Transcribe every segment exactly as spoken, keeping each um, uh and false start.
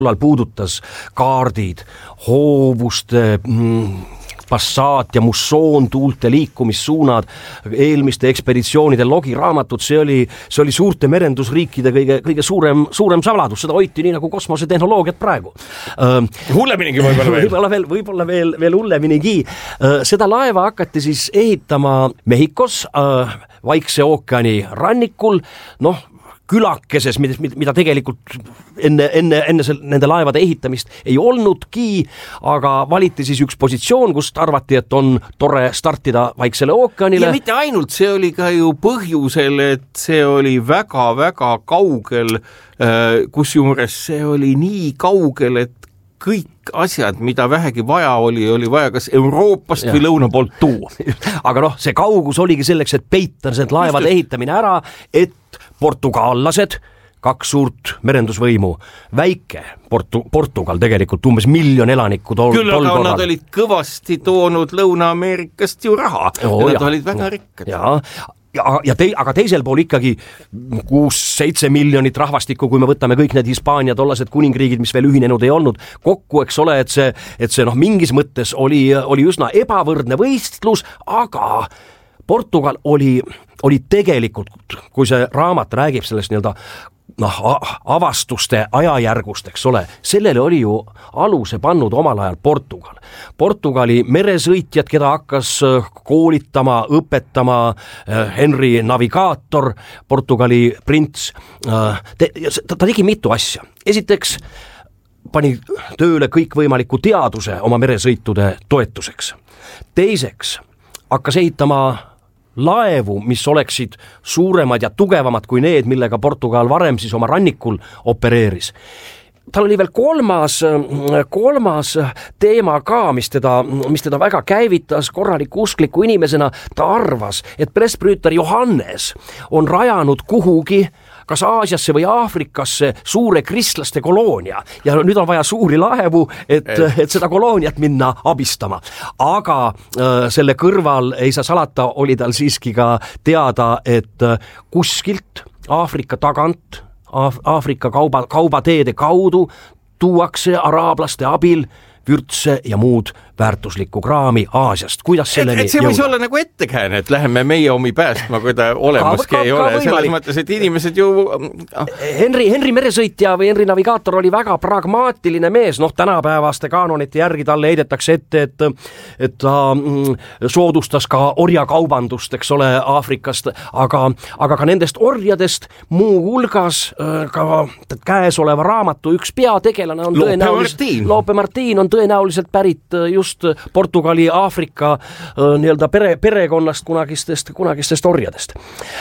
puudutas kaardid, hoovuste mm, passaat ja mussoon, tuulte liikumissuunad, eelmiste ekspeditsioonide logiraamatud, see oli, see oli suurte merendusriikide kõige, kõige suurem, suurem saladus, seda hoiti nii nagu kosmosetehnoloogiat praegu. Hulleminigi võib-olla veel. Võib-olla veel, võib-olla veel, veel hulleminigi. Seda laeva hakati siis ehitama Mehhikos, Vaikse ookeani rannikul, noh, külakeses, mida, mida tegelikult enne, enne, enne selle, nende laevade ehitamist ei olnudki, aga valiti siis üks positsioon, kust arvati, et on tore startida Vaiksele ookeanile. Ja mitte ainult, see oli ka ju põhjusel, et see oli väga-väga kaugel, kus juures see oli nii kaugel, et kõik asjad, mida vähegi vaja oli, oli vaja kas Euroopast ja. Või lõuna poolt tuua. Aga noh, see kaugus oligi selleks, et peita need laevade ehitamine ära, et portugaallased, kaks suurt merendusvõimu, väike Portu- Portugal tegelikult umbes miljon elanikku tol, küll tol aga korral. Nad olid kõvasti toonud Lõuna-Ameerikast ju raha oh, ja nad jah. olid väga rikkad. Ja, ja, ja te, aga teisel pool ikkagi kuus seitse miljonit rahvastikku, kui me võtame kõik need Hispaania tollased kuningriigid, mis veel ühinenud ei olnud, kokku, eks ole, et see, et see noh, mingis mõttes oli, oli üsna ebavõrdne võistlus, aga Portugal oli, oli tegelikult, kui see raamat räägib sellest nii-öelda noh, avastuste ajajärgust, eks ole, sellele oli ju aluse pannud omal ajal Portugal. Portugali meresõitjad, keda hakkas koolitama, õpetama Henry Navigator, Portugali prints, ta, ta tegi mitu asja. Esiteks pani tööle kõikvõimaliku teaduse oma meresõitude toetuseks. Teiseks hakkas ehitama laevu, mis oleksid suuremad ja tugevamad kui need, millega Portugal varem siis oma rannikul opereeris. Tal oli veel kolmas, kolmas teema ka, mis teda, mis teda väga käivitas korraliku uskliku inimesena. Ta arvas, et pressbrüüter Johannes on rajanud kuhugi kas Aasiasse või Aafrikasse suure kristlaste koloonia ja nüüd on vaja suuri laevu, et, et seda kolooniat minna abistama. Aga äh, selle kõrval ei saa salata, oli tal siiski ka teada, et äh, kuskilt Aafrika tagant, Aaf- Aafrika kauba, kaubateede kaudu tuuakse araablaste abil vürtse ja muud väärtuslikku kraami Aasiast. Kuidas selleni et, et see võis jõuda? Olla nagu ettekääne, et läheme meie omi päästma, kui ta olemaski ei ole. Selles mõttes, et inimesed ju... Henry, Henry meresõitja või Henry Navigaator oli väga pragmaatiline mees. Noh, tänapäevaste kaanonite järgi talle heidetakse ette, et, et ta mm, soodustas ka orjakaubandust, eks ole, Aafrikast, aga, aga ka nendest orjadest muu hulgas äh, ka käesoleva raamatu üks peategelane on Lope tõenäoliselt... Martin. Lope Martin on tõenäoliselt pärit just Portugali, Aafrika nii-öelda pere, perekonnast kunagistest, kunagistest orjadest.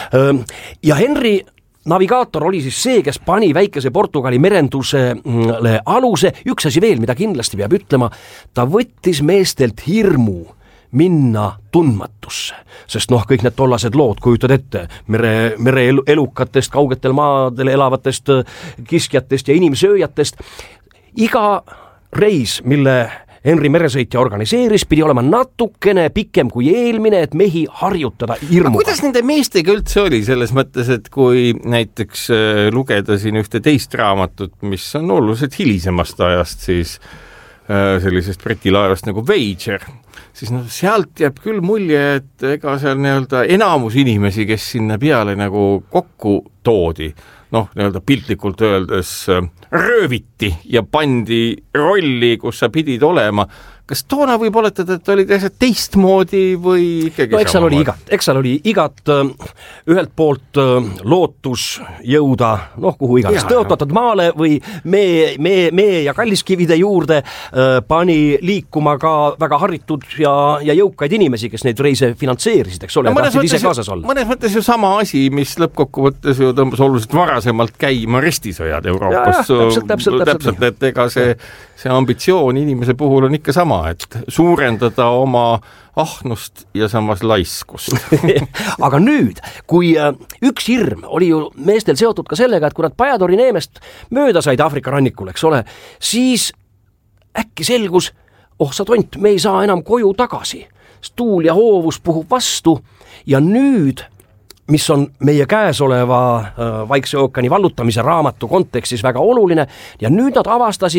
Ja Henry Navigaator oli siis see, kes pani väikese Portugali merendusele aluse. Üks asi veel, mida kindlasti peab ütlema, ta võttis meestelt hirmu minna tundmatusse, sest noh, kõik need tollased lood, kujutad ette, mere, mere elukatest, kaugetel maadel elavatest kiskjatest ja inimsööjatest. Iga reis, mille Henry meresõitja organiseeris, pidi olema natukene pikem kui eelmine, et mehi harjutada hirmuga. Kuidas nende meestega üldse oli selles mõttes, et kui näiteks äh, lugeda siin ühte teist raamatut, mis on oluliselt hilisemast ajast, siis äh, sellisest Briti laevast nagu Voyager, siis no, sealt jääb küll mulje, et ega seal nii-öelda enamus inimesi, kes sinna peale nagu kokku toodi, noh, nii-öelda piltlikult öeldes rööviti ja pandi rolli, kus sa pidid olema. Kas toona võib oletada, et olid asjad teistmoodi või ikkagi no, eks seal oli igat, eks seal oli igat ühelt poolt lootus jõuda, noh, kuhu iganes, tõotatud maale või mee, mee, mee ja kalliskivide juurde pani liikuma ka väga haritud ja, ja jõukaid inimesi, kes neid reise finantseerisid, eks ole, no, tahtsid ise kaasas olla. Mõnes mõttes ju sama asi, mis lõppkokkuvõttes ju tõmbas oluliselt varasemalt käima ristisõjad Euroopas. Ja, ja, täpselt, täpselt, täpselt, täpselt, et ega see, see ambitsioon inimese puhul on ikka sama, et suurendada oma ahnust ja samas laiskust. Aga nüüd, kui üks hirm oli ju meestel seotud ka sellega, et kui nad Pajadori neemest mööda said Aafrika rannikul, eks ole, siis äkki selgus, oh sa tont, me ei saa enam koju tagasi. Tuul ja hoovus puhub vastu ja nüüd mis on meie käesoleva Vaikse ookeani vallutamise raamatu kontekstis väga oluline ja nüüd nad avastasid